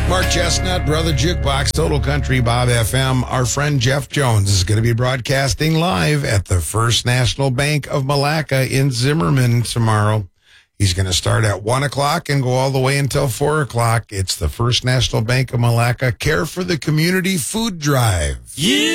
Mark Chestnut, Brother Jukebox, Total Country, Bob FM. Our friend Jeff Jones is going to be broadcasting live at the First National Bank of Malacca in Zimmerman tomorrow. He's going to start at 1 o'clock and go all the way until 4 o'clock. It's the First National Bank of Malacca Care for the Community Food Drive. Yeah.